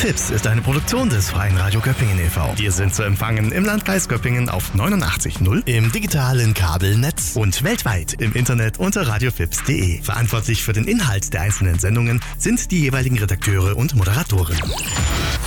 FiPS ist eine Produktion des Freien Radio Göppingen e.V. Wir sind zu empfangen im Landkreis Göppingen auf 89.0, im digitalen Kabelnetz und weltweit im Internet unter radiofips.de. Verantwortlich für den Inhalt der einzelnen Sendungen sind die jeweiligen Redakteure und Moderatoren.